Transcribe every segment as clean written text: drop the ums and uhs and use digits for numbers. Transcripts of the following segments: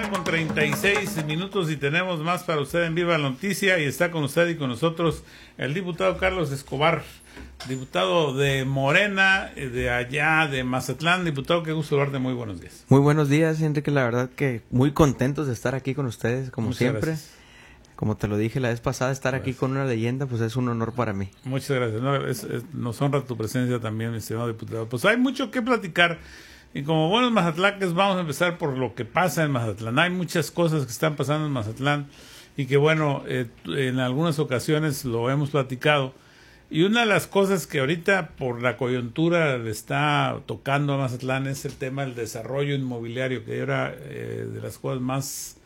con 36 minutos y tenemos más para usted en Viva la Noticia, y está con usted y con nosotros el diputado Carlos Escobar, diputado de Morena, de allá de Mazatlán. Diputado, qué gusto verte, muy buenos días. Muy buenos días, Enrique, la verdad que muy contentos de estar aquí con ustedes, como Muchas siempre. Gracias. Como te lo dije la vez pasada, estar aquí con una leyenda, pues es un honor para mí. Muchas gracias. No, nos honra tu presencia también, mi estimado diputado. Pues hay mucho que platicar. Y como buenos mazatlaques, vamos a empezar por lo que pasa en Mazatlán. Hay muchas cosas que están pasando en Mazatlán y que, bueno, en algunas ocasiones lo hemos platicado. Y una de las cosas que ahorita, por la coyuntura, le está tocando a Mazatlán es el tema del desarrollo inmobiliario, que era de las cosas más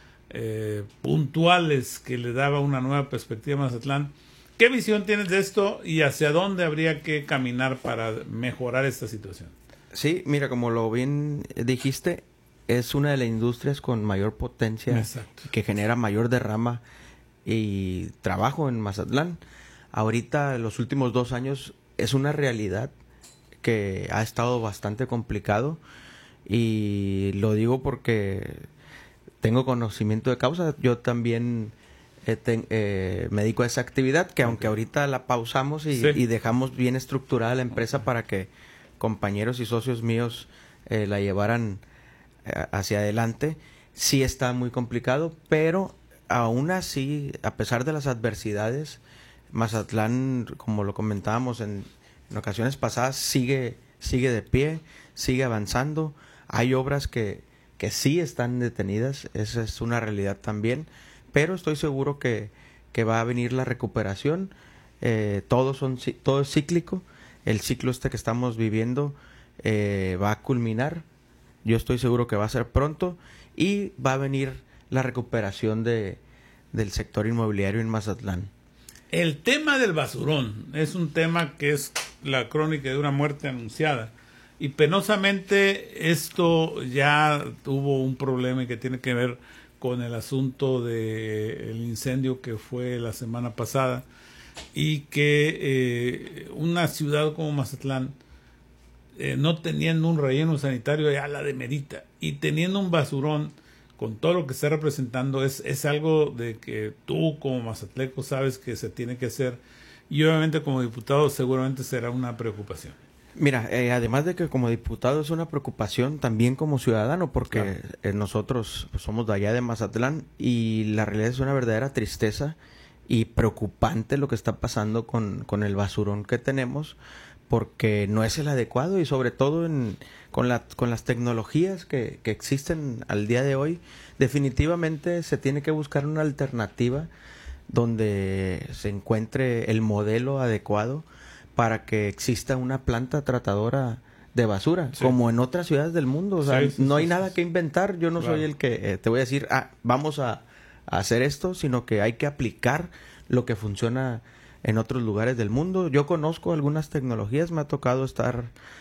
puntuales que le daba una nueva perspectiva a Mazatlán. ¿Qué visión tienes de esto y hacia dónde habría que caminar para mejorar esta situación? Sí, mira, como lo bien dijiste, es una de las industrias con mayor potencia. Exacto. Que genera mayor derrama y trabajo en Mazatlán. Ahorita, en los últimos 2 años, es una realidad que ha estado bastante complicado, y lo digo porque tengo conocimiento de causa. Yo también me dedico a esa actividad, que aunque ahorita la pausamos y dejamos bien estructurada la empresa para que compañeros y socios míos la llevaran hacia adelante, sí está muy complicado, pero aún así, a pesar de las adversidades, Mazatlán, como lo comentábamos en ocasiones pasadas, sigue de pie, sigue avanzando. Hay obras que sí están detenidas, esa es una realidad también, pero estoy seguro que va a venir la recuperación. Todo es cíclico. El ciclo que estamos viviendo va a culminar. Yo estoy seguro que va a ser pronto, y va a venir la recuperación del sector inmobiliario en Mazatlán. El tema del basurón es un tema que es la crónica de una muerte anunciada. Y penosamente esto ya tuvo un problema que tiene que ver con el asunto del incendio que fue la semana pasada, y que una ciudad como Mazatlán, no teniendo un relleno sanitario, ya la demerita, y teniendo un basurón con todo lo que está representando, es algo de que tú como mazatleco sabes que se tiene que hacer, y obviamente como diputado seguramente será una preocupación. Mira, además de que como diputado es una preocupación, también como ciudadano, porque claro, nosotros pues, somos de allá de Mazatlán, y la realidad es una verdadera tristeza y preocupante lo que está pasando con el basurón que tenemos, porque no es el adecuado, y sobre todo con las tecnologías que existen al día de hoy, definitivamente se tiene que buscar una alternativa donde se encuentre el modelo adecuado para que exista una planta tratadora de basura, como en otras ciudades del mundo. O sea, no hay nada que inventar. Yo no soy el que te voy a decir, vamos a hacer esto, sino que hay que aplicar lo que funciona en otros lugares del mundo. Yo conozco algunas tecnologías, me ha tocado estar